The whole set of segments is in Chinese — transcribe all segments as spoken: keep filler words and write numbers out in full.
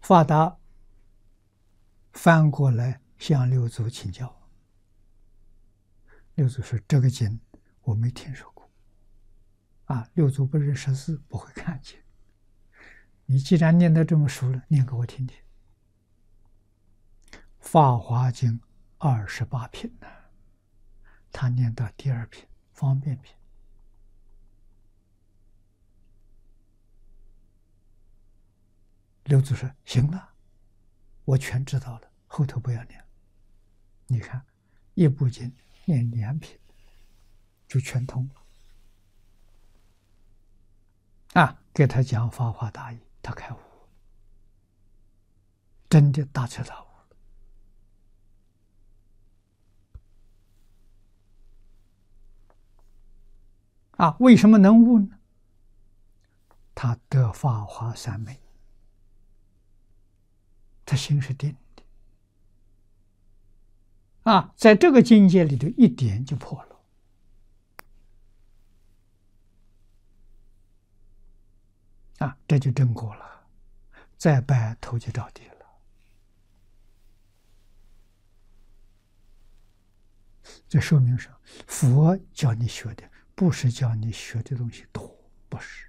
法达翻过来向六祖请教。六祖说：“这个经我没听说过。啊，六祖不认识字，不会看经。你既然念得这么熟了，念给我听听。”《法华经》二十八品呢，他念到第二品方便品。六祖说：“行了，我全知道了，后头不要念。你看，一部经念两品，就全通了。啊，给他讲法华大义，他开悟，真的大彻大悟了。啊，为什么能悟呢？他得法华三昧。他心是定的，啊，在这个境界里头一点就破了，啊，这就正果了，再拜头就着地了。这说明什么？佛教你学的不是教你学的东西多，不是。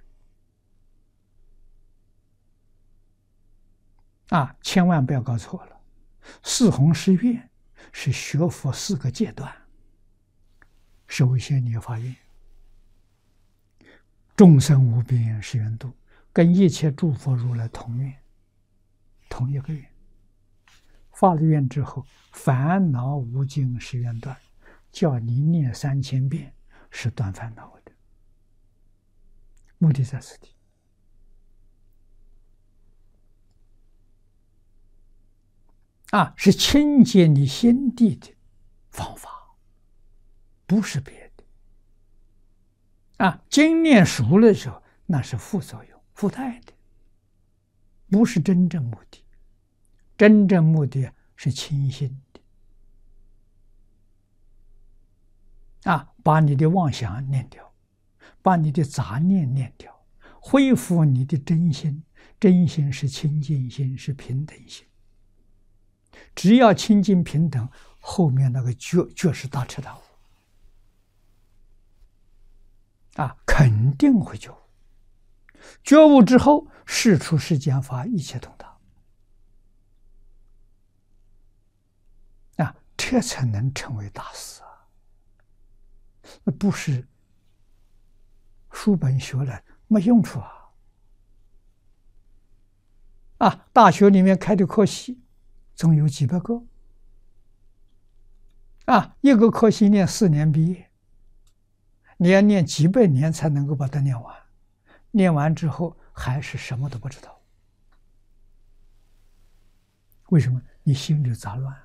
啊，千万不要搞错了。四弘誓愿是学佛四个阶段。首先你要发愿，众生无边誓愿度，跟一切诸佛如来同愿，同一个愿。发了愿之后，烦恼无尽誓愿断，叫你念三千遍，是断烦恼的。目的在此地。啊，是清洁你心地的方法，不是别的。啊，经念熟了的时候，那是副作用、附带的，不是真正目的。真正目的是清心的。啊，把你的妄想念掉，把你的杂念念掉，恢复你的真心。真心是清净心，是平等心。只要清净平等，后面那个觉觉是大彻大悟啊，肯定会觉悟。觉悟之后，事出世间法，一切通达啊，这才能成为大师啊！那不是书本学了没用处啊！啊，大学里面开的课系。总有几百个啊，一个科系念四年毕业，你要念几百年才能够把它念完。念完之后还是什么都不知道，为什么？你心里杂乱，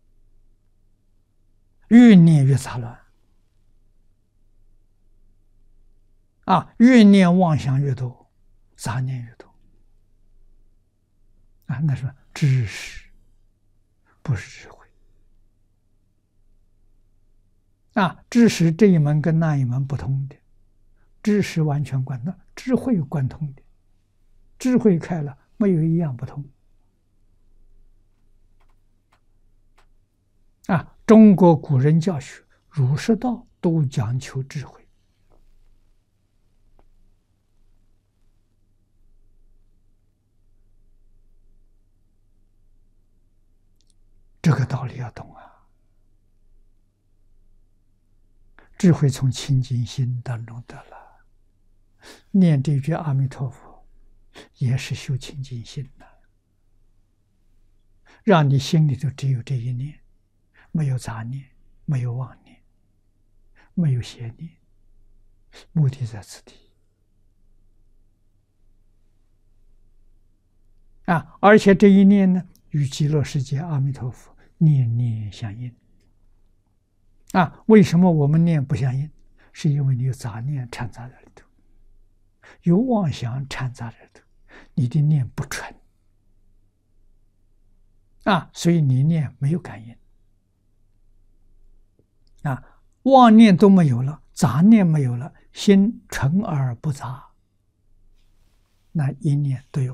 越念越杂乱啊，越念妄想越多，杂念越多啊，那是知识。不是智慧啊！知识这一门跟那一门不同的，知识完全贯通，智慧贯通的，智慧开了，没有一样不同啊！中国古人教学，儒释道都讲求智慧，这个道理要懂啊！智慧从清净心当中得了，念这句阿弥陀佛，也是修清净心的，让你心里头只有这一念，没有杂念，没有妄念，没有邪念，目的在此地啊！而且这一念呢，与极乐世界阿弥陀佛念念相应啊！为什么我们念不相应？是因为你有杂念掺杂在里头，有妄想掺杂在里头，你的念不纯啊，所以你念没有感应啊，妄念都没有了，杂念没有了，心纯而不杂，那一念都有。